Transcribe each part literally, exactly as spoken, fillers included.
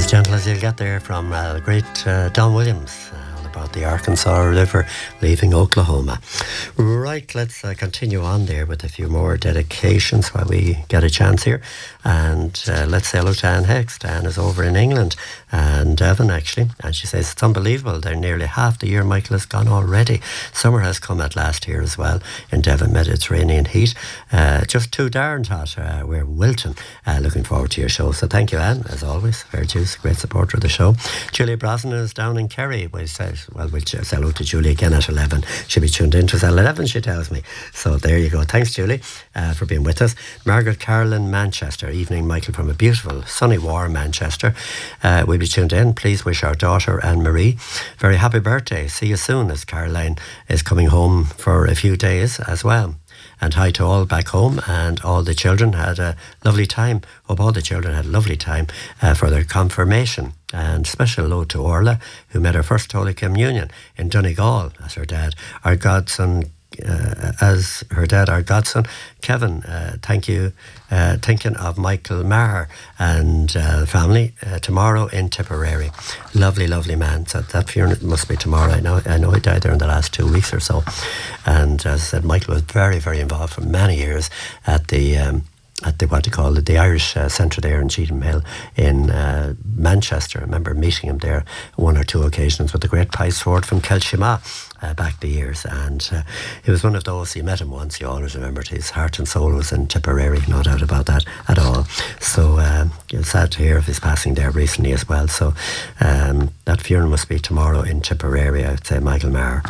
Gentle as you'll get there from uh, the great uh, Don Williams, uh, all about the Arkansas River leaving Oklahoma. Right, let's uh, continue on there with a few more dedications while we get a chance here. And uh, let's say hello to Anne Hex. Anne is over in England, and Devon actually, and she says it's unbelievable. They're nearly half the year, Michael, has gone already. Summer has come at last here as well in Devon, Mediterranean heat. Uh, just too darn hot. Uh, we're wilting. Uh, looking forward to your show. So thank you, Anne, as always. Fair juice, great supporter of the show. Julia Brosnan is down in Kerry. We said, well, we'll say hello to Julie again at eleven. She'll be tuned in to us at eleven, she tells me. So there you go. Thanks, Julie, uh, for being with us. Margaret Carolyn, Manchester. Evening, Michael, from a beautiful, sunny, warm Manchester. Uh, we'll be tuned in. Please wish our daughter Anne-Marie very happy birthday. See you soon, as Caroline is coming home for a few days as well. And hi to all back home, and all the children had a lovely time. Hope all the children had a lovely time uh, for their confirmation. And special hello to Orla, who made her first Holy Communion in Donegal as her dad. Our godson, uh, as her dad, our godson, Kevin, uh, thank you. Uh, thinking of Michael Maher and uh, family uh, tomorrow in Tipperary. Lovely, lovely man. So that funeral must be tomorrow. I know, I know he died there in the last two weeks or so. And as I said, Michael was very, very involved for many years at the um, at the what do you call it, the Irish uh, Centre there in Cheetham Hill in uh, Manchester. I remember meeting him there one or two occasions with the great Pies Ford from Kelshima uh, back the years. And uh, he was one of those, you met him once, you always remembered his heart and soul was in Tipperary, no doubt about that at all. So uh, it's sad to hear of his passing there recently as well. So um, that funeral must be tomorrow in Tipperary, I would say, Michael Maher.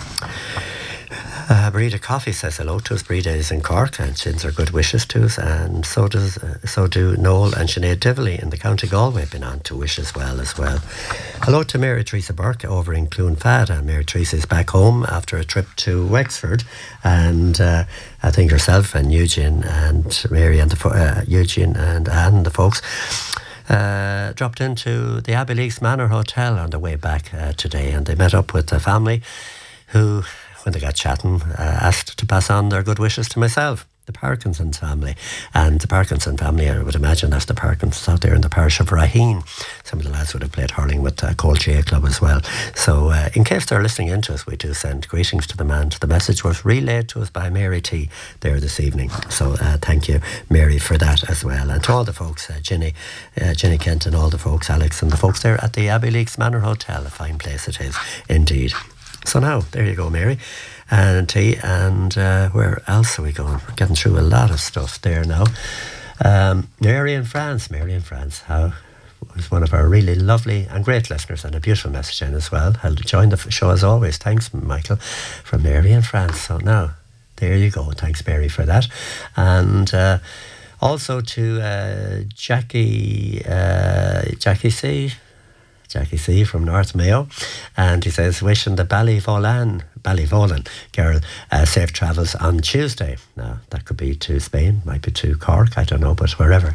Uh, Breda Coffee says hello to us. Breda is in Cork and sends her good wishes to us, and so does uh, so do Noel and Sinead Dively in the County Galway, been on to wish as well as well. Hello to Mary Teresa Burke over in Cloonfad, and Mary Teresa is back home after a trip to Wexford, and uh, I think herself and Eugene and Mary and the fo- uh, Eugene and Anne, the folks, Uh, dropped into the Abbeyleix Manor Hotel on their way back uh, today, and they met up with the family who, when they got chatting, uh, asked to pass on their good wishes to myself, the Parkinson family. And the Parkinson family, I would imagine that's the Parkinsons out there in the parish of Raheen. Some of the lads would have played hurling with uh, Colchia Club as well. So uh, in case they're listening in to us, we do send greetings to the man. The message was relayed to us by Mary T there this evening. So uh, thank you, Mary, for that as well. And to all the folks, uh, Ginny, uh, Ginny Kent and all the folks, Alex and the folks there at the Abbeyleix Manor Hotel. A fine place it is indeed. So now, there you go, Mary and T. And uh, where else are we going? We're getting through a lot of stuff there now. Um, Mary in France, Mary in France, how was one of our really lovely and great listeners, and a beautiful message in as well. I'll join the show as always. Thanks, Michael, from Mary in France. So now, there you go. Thanks, Mary, for that. And uh, also to uh, Jackie, uh, Jackie C. Jackie C from North Mayo, and he says wishing the Ballyvolan Ballyvolan girl uh, safe travels on Tuesday. Now that could be to Spain, might be to Cork, I don't know, but wherever.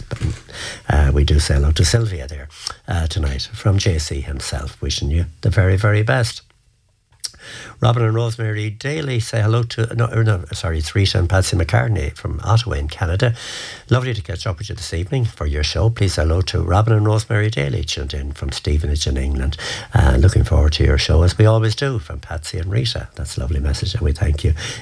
Uh, we do say hello to Sylvia there uh, tonight from J C himself, wishing you the very, very best. Robin and Rosemary Daly say hello to, no, no, sorry, it's Rita and Patsy McCartney from Ottawa in Canada. Lovely to catch up with you this evening for your show. Please hello to Robin and Rosemary Daly, tuned in from Stevenage in England. Uh, looking forward to your show, as we always do, from Patsy and Rita. That's a lovely message, and we thank you